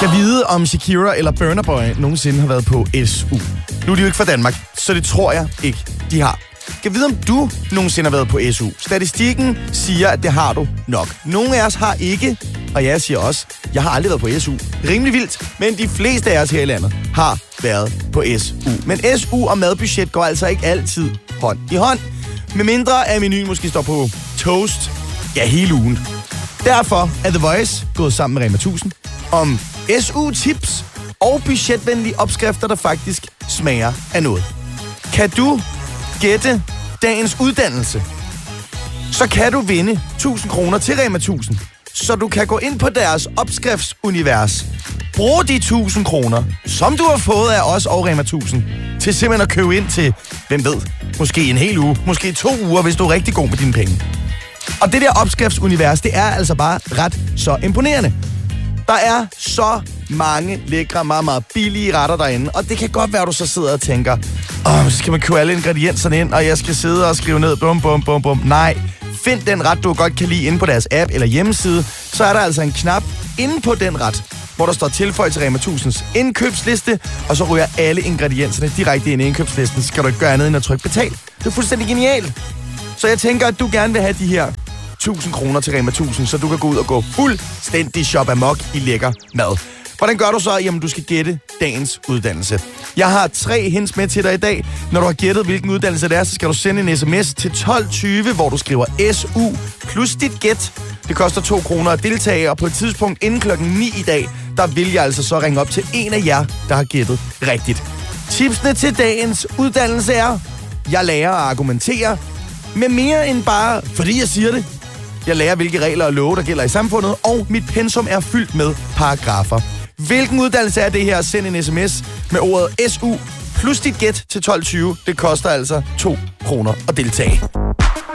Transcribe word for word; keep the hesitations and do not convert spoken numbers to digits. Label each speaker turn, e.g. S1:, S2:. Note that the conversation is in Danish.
S1: Skal vide, om Shakira eller Burna Boy nogensinde har været på S U. Nu er de jo ikke fra Danmark, så det tror jeg ikke, de har. Skal vide, om du nogensinde har været på S U. Statistikken siger, at det har du nok. Nogle af os har ikke, og jeg siger også, jeg har aldrig været på S U. Rimelig vildt, men de fleste af os her i landet har været på S U. Men S U og madbudget går altså ikke altid hånd i hånd. Med mindre af menuen måske står på toast, ja, hele ugen. Derfor er The Voice gået sammen med Rema tusind om S U-tips og budgetvenlige opskrifter, der faktisk smager af noget. Kan du gætte dagens uddannelse, så kan du vinde tusind kroner til Rema tusind. Så du kan gå ind på deres opskriftsunivers, bruge de tusind kroner, som du har fået af os og Rema tusind, til simpelthen at købe ind til, hvem ved, måske en hel uge, måske to uger, hvis du er rigtig god med dine penge. Og det der opskriftsunivers, det er altså bare ret så imponerende. Der er så mange lækre, meget, meget billige retter derinde, og det kan godt være, at du så sidder og tænker, åh, så skal man købe alle ingredienserne ind, og jeg skal sidde og skrive ned, bum, bum, bum, bum. Nej, find den ret, du godt kan lide inde på deres app eller hjemmeside, så er der altså en knap inde på den ret, hvor der står tilføj til Rema tusinds indkøbsliste, og så ryger alle ingredienserne direkte ind i indkøbslisten, så skal du ikke gøre andet end at trykke betal. Det er fuldstændig genialt. Så jeg tænker, at du gerne vil have de her tusind kroner til Rema tusind, så du kan gå ud og gå fuldstændig shop amok i lækker mad. Hvordan gør du så? Jamen, du skal gætte dagens uddannelse. Jeg har tre hints med til dig i dag. Når du har gættet, hvilken uddannelse det er, så skal du sende en sms til tolv tyve, hvor du skriver S U plus dit gæt. Det koster to kroner at deltage, og på et tidspunkt inden klokken ni i dag, der vil jeg altså så ringe op til en af jer, der har gættet rigtigt. Tipsene til dagens uddannelse er: jeg lærer at argumentere med mere end bare, fordi jeg siger det. Jeg lærer, hvilke regler og love, der gælder i samfundet, og mit pensum er fyldt med paragrafer. Hvilken uddannelse er det her? Send en sms med ordet S U plus dit gæt til tolv tyve. Det koster altså to kroner at deltage.